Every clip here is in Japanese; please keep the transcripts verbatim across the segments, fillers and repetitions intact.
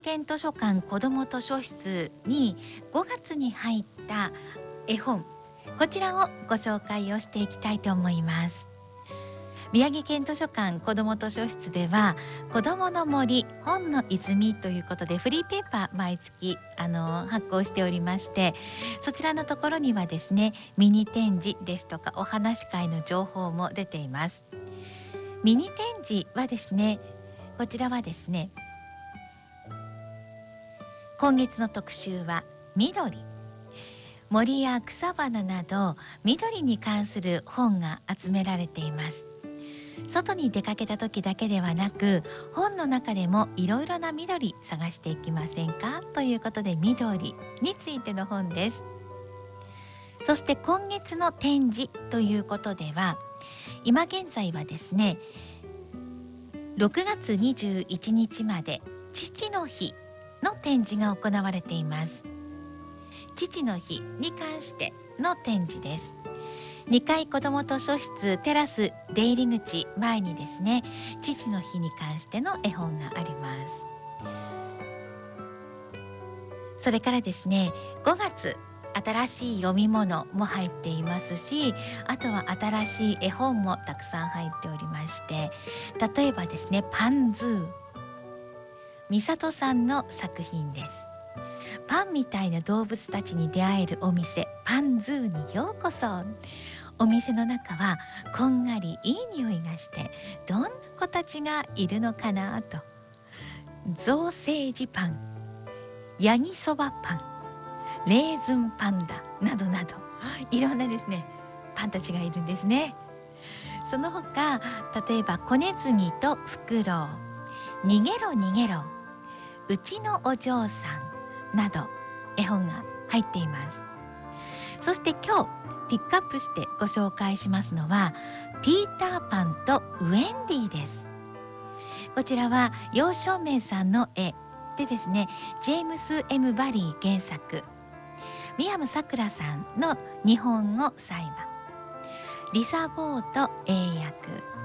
県図書館子ども図書室にごがつに入った絵本、こちらをご紹介をしていきたいと思います。宮城県図書館子ども図書室では子どもの森本の泉ということでフリーペーパー毎月あの発行しておりまして、そちらのところにはですねミニ展示ですとかお話会の情報も出ています。ミニ展示はですね、こちらはですね今月の特集は緑、森や草花など緑に関する本が集められています。外に出かけた時だけではなく、本の中でもいろいろな緑探していきませんかということで、緑についての本です。そして今月の展示ということでは、今現在はですねろくがつにじゅういちにちまで父の日の展示が行われています。父の日に関しての展示です。にかい子ども図書室テラス出入り口前にですね、父の日に関しての絵本があります。それからですね、ごがつ新しい読み物も入っていますし、あとは新しい絵本もたくさん入っておりまして、例えばですね、パンズー、みさとさんの作品です。パンみたいな動物たちに出会えるお店、パンズーにようこそ。お店の中はこんがりいい匂いがして、どんな子たちがいるのかなと。ゾーセージパン、ヤギそばパン、レーズンパンダなどなど、いろんなですねパンたちがいるんですね。その他、例えば子ネズミとフクロウ、逃げろ逃げろ、うちのお嬢さんなど絵本が入っています。そして今日ピックアップしてご紹介しますのはピーターパンとウェンディです。こちらは楊照明さんの絵でですね、ジェームス・エム・バリー原作、宮武さくらさんの日本語裁話、リサ・ボート英訳、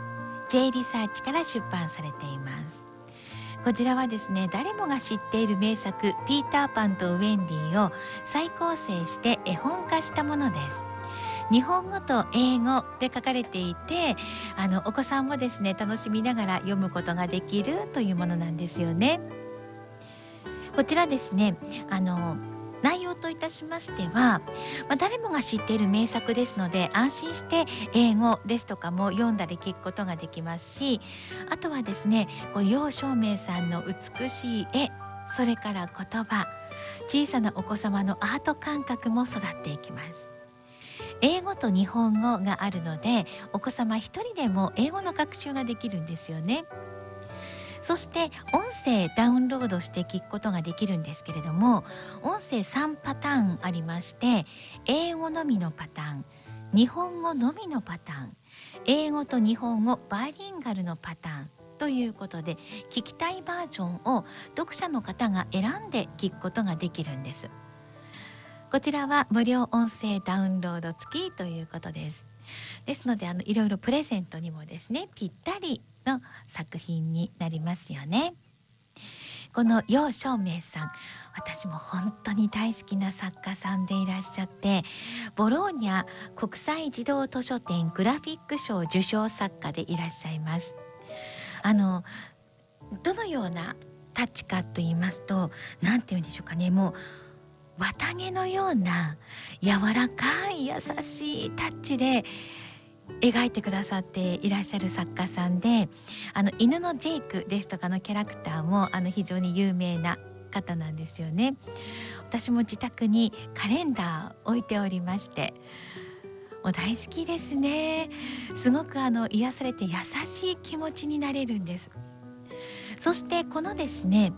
J リサーチから出版されています。こちらはですね、誰もが知っている名作ピーターパンとウェンディを再構成して絵本化したものです。日本語と英語で書かれていて、あのお子さんもですね楽しみながら読むことができるというものなんですよね。こちらですね、あの内容といたしましては、まあ、誰もが知っている名作ですので、安心して英語ですとかも読んだり聞くことができますし、あとはですね、こう楊照明さんの美しい絵、それから言葉、小さなお子様のアート感覚も育っていきます。英語と日本語があるので、お子様一人でも英語の学習ができるんですよね。そして音声ダウンロードして聞くことができるんですけれども、音声さんパターンありまして、英語のみのパターン、日本語のみのパターン、英語と日本語バイリンガルのパターンということで、聞きたいバージョンを読者の方が選んで聞くことができるんです。こちらは無料音声ダウンロード付きということです。ですので、あのいろいろプレゼントにもですねぴったりの作品になりますよね。この楊照明さん、私も本当に大好きな作家さんでいらっしゃって、ボローニャ国際児童図書展グラフィック賞受賞作家でいらっしゃいます。あのどのようなタッチかと言いますと、なんて言うんでしょうかね、もう綿毛のような柔らかい優しいタッチで描いてくださっていらっしゃる作家さんで、あの犬のジェイクですとかのキャラクターもあの非常に有名な方なんですよね。私も自宅にカレンダー置いておりまして、もう大好きですね。すごくあの癒されて優しい気持ちになれるんです。そしてこのですね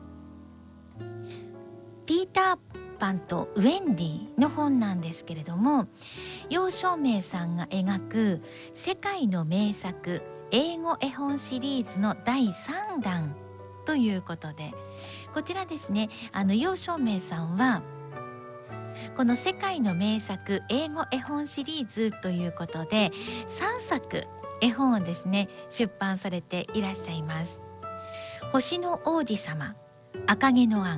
ピーターパンとウェンディの本なんですけれども、楊照明さんが描く世界の名作英語絵本シリーズのだいさんだんということで、こちらですね、あの楊照明さんはこの世界の名作英語絵本シリーズということでさんさく絵本をですね出版されていらっしゃいます。星の王子様、 赤毛のアン